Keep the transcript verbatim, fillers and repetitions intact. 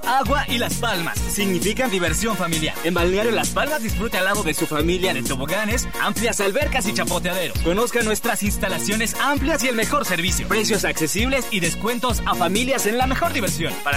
agua y Las Palmas. Significan diversión familiar. En Balneario Las Palmas disfrute al lado de su familia de toboganes, amplias albercas y chapoteaderos. Conozca nuestras instalaciones amplias y el mejor servicio. Precios accesibles y descuentos a familias en la mejor diversión. Para